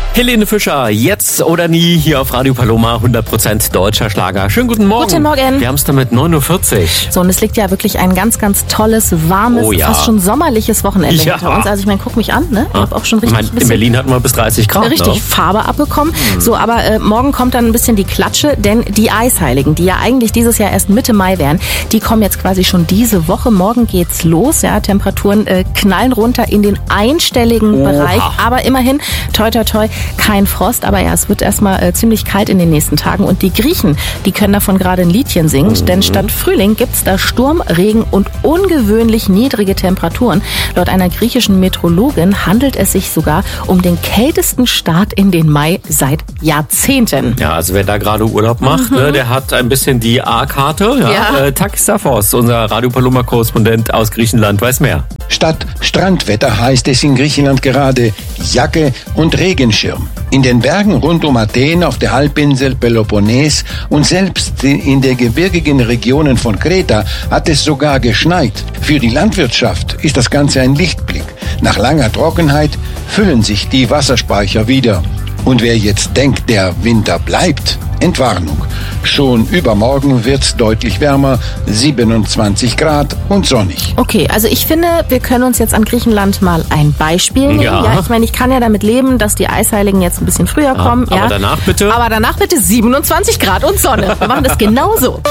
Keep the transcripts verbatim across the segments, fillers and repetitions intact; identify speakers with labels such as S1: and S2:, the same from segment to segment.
S1: Helene Fischer, jetzt oder nie, hier auf Radio Paloma, hundert Prozent deutscher Schlager. Schönen guten Morgen.
S2: Guten Morgen.
S1: Wir haben es damit neun Uhr vierzig.
S2: So, und es liegt ja wirklich ein ganz, ganz tolles, warmes,
S1: Oh ja.
S2: fast schon sommerliches Wochenende
S1: Ja.
S2: hinter uns. Also ich meine, guck mich an, ne? Ich hab auch schon richtig
S1: Ich meine,
S2: ein
S1: in
S2: bisschen
S1: Berlin hatten wir bis dreißig Grad.
S2: richtig
S1: Ne?
S2: Farbe abbekommen. So, aber äh, morgen kommt dann ein bisschen die Klatsche, denn die Eisheiligen, die ja eigentlich dieses Jahr erst Mitte Mai wären, die kommen jetzt quasi schon diese Woche. Morgen geht's los, ja, Temperaturen äh, knallen runter in den einstelligen
S1: Oha.
S2: Bereich, aber immerhin, toi toi toi, kein Frost, aber ja, es wird erstmal äh, ziemlich kalt in den nächsten Tagen und die Griechen, die können davon gerade ein Liedchen singen,
S1: Mhm.
S2: denn statt Frühling gibt's da Sturm, Regen und ungewöhnlich niedrige Temperaturen. Laut einer griechischen Meteorologin handelt es sich sogar um den kältesten Start in den Mai seit Jahrzehnten.
S1: Ja, also wer da gerade Urlaub macht, ne, der hat ein bisschen die A-Karte. Ja.
S2: Ja.
S1: Äh, Takis Safos, unser Radio Paloma-Korrespondent aus Griechenland, weiß mehr.
S3: Statt Strandwetter heißt es in Griechenland gerade Jacke und Regenschirm. In den Bergen rund um Athen, auf der Halbinsel Peloponnes und selbst in den gebirgigen Regionen von Kreta hat es sogar geschneit. Für die Landwirtschaft ist das Ganze ein Lichtblick. Nach langer Trockenheit füllen sich die Wasserspeicher wieder. Und wer jetzt denkt, der Winter bleibt, Entwarnung. Schon übermorgen wird's deutlich wärmer, siebenundzwanzig Grad und sonnig.
S2: Okay, also ich finde, wir können uns jetzt an Griechenland mal ein Beispiel nehmen.
S1: Ja.
S2: Ja, ich meine, ich kann ja damit leben, dass die Eisheiligen jetzt ein bisschen früher kommen.
S1: aber
S2: ja.
S1: danach bitte?
S2: Aber danach bitte siebenundzwanzig Grad und Sonne. Wir machen das genauso.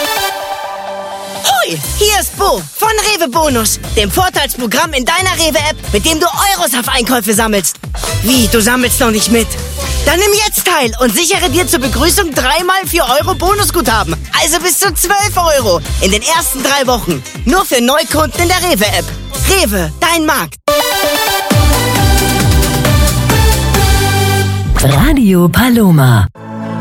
S4: Hoi, hier ist Bo von Rewe Bonus, dem Vorteilsprogramm in deiner Rewe-App, mit dem du Euros auf Einkäufe sammelst. Wie, du sammelst noch nicht mit? Dann nimm jetzt teil und sichere dir zur Begrüßung dreimal vier Euro Bonusguthaben. Also bis zu zwölf Euro in den ersten drei Wochen. Nur für Neukunden in der Rewe-App. Rewe, dein Markt.
S5: Radio Paloma.